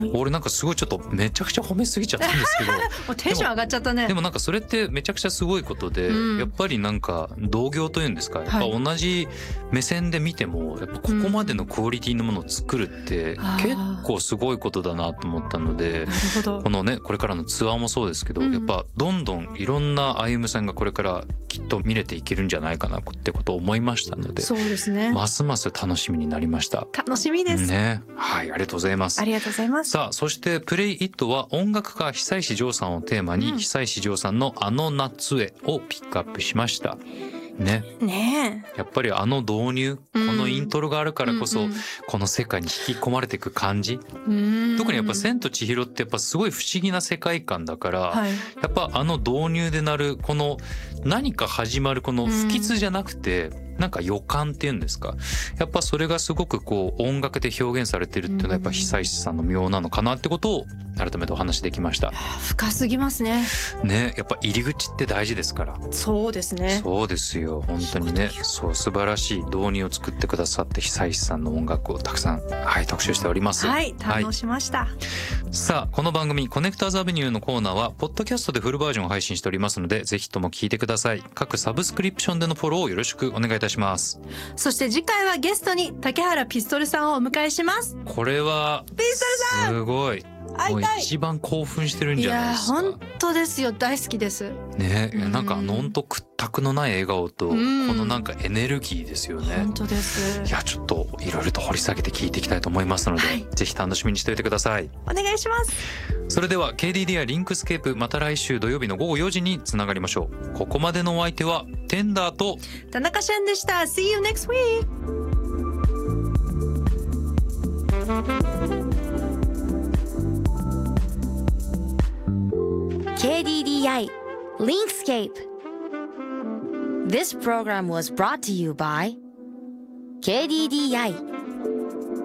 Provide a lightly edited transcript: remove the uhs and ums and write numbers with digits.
俺なんかすごいちょっとめちゃくちゃ褒めすぎちゃったんですけどもうテンション上がっちゃったね。 でもなんかそれってめちゃくちゃすごいことで、やっぱりなんか同業というんですか、やっぱ同じ目線で見てもやっぱここまでのクオリティのものを作るって結構すごいことだなと思ったので、このねこれからのツアーもそうですけど、やっぱどんどんいろんな歩夢さんがこれからきっと見れていけるんじゃないかなってことを思いましたので、 そうですね、 ますます楽しみになりました。 楽しみですね。はい、ありがとうございます。 ありがとうございます。 さあそしてプレイイットは音楽家久石譲さんをテーマに、久石譲さんのあの夏へをピックアップしましたね。やっぱりあの導入、このイントロがあるからこそ、この世界に引き込まれていく感じ、特にやっぱ千と千尋ってやっぱすごい不思議な世界観だから、やっぱあの導入でなるこの何か始まるこの不吉じゃなくて、なんか予感っていうんですか、やっぱそれがすごくこう音楽で表現されてるっていうのはやっぱ久石さんの妙なのかなってことを改めてお話できました。 深すぎますね。 ね、やっぱ入り口って大事ですから。 そうですね。 そうですよ、本当にね。そう素晴らしい導入を作ってくださって久石さんの音楽をたくさん、特集しております。 はい、堪能しました。 さあこの番組コネクターズアベニューのコーナーはポッドキャストでフルバージョンを配信しておりますので、ぜひとも聞いてください。各サブスクリプションでのフォローをよろしくお願いいたします。 そして次回はゲストに竹原ピストルさんをお迎えします。 これはピストルさんすごい、もう一番興奮してるんじゃないですか。 いや本当ですよ、大好きですね。なんかほんと屈託のない笑顔とこのなんかエネルギーですよね。 本当です。 いやちょっといろいろと掘り下げて聞いていきたいと思いますので、ぜひ楽しみにしておいてください。 お願いします。 それでは KDDI リンクスケープ、また来週土曜日の午後4時につながりましょう。ここまでのお相手はテンダーと田中俊でした。 See you next week。 KDDI Linkscape. This program was brought to you by KDDI